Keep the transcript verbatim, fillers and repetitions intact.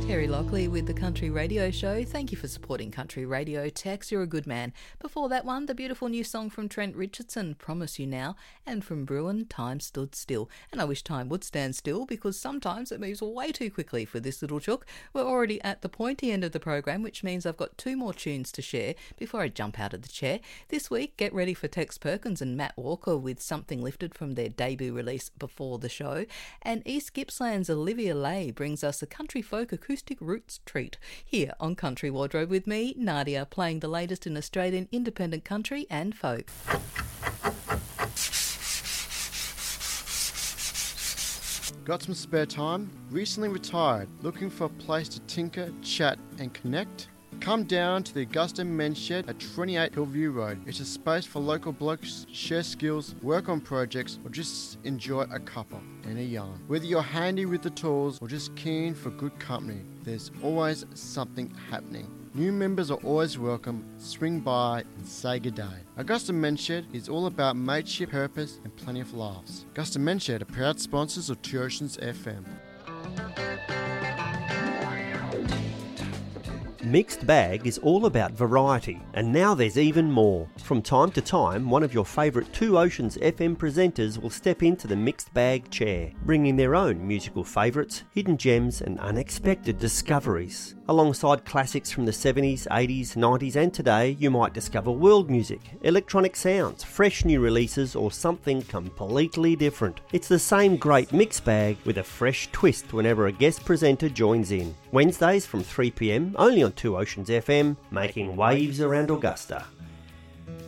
Kerry Lockley with the Country Radio Show. Thank you for supporting Country Radio. Tex, you're a good man. Before that one, the beautiful new song from Trent Richardson, Promise You Now, and from Bruin, Time Stood Still. And I wish time would stand still, because sometimes it moves way too quickly for this little chook. We're already at the pointy end of the program, which means I've got two more tunes to share before I jump out of the chair. This week, get ready for Tex Perkins and Matt Walker with Something Lifted from their debut release Before the Show. And East Gippsland's Olivia Lay brings us a country folk acoustic roots treat here on Country Wardrobe with me, Nadia, playing the latest in Australian independent country and folk. Got some spare time? Recently retired, looking for a place to tinker, chat and connect? Come down to the Augusta Men's Shed at twenty-eight Hillview Road. It's a space for local blokes to share skills, work on projects, or just enjoy a cuppa and a yarn. Whether you're handy with the tools or just keen for good company, there's always something happening. New members are always welcome. Swing by and say good day. Augusta Men's Shed is all about mateship, purpose and plenty of laughs. Augusta Men's Shed are proud sponsors of Two Oceans F M. Mixed Bag is all about variety, and now there's even more. From time to time, one of your favourite Two Oceans F M presenters will step into the Mixed Bag chair, bringing their own musical favourites, hidden gems and unexpected discoveries. Alongside classics from the seventies, eighties, nineties and today, you might discover world music, electronic sounds, fresh new releases or something completely different. It's the same great Mixed Bag with a fresh twist whenever a guest presenter joins in. Wednesdays from three p m, only on Two Oceans F M, making waves around Augusta.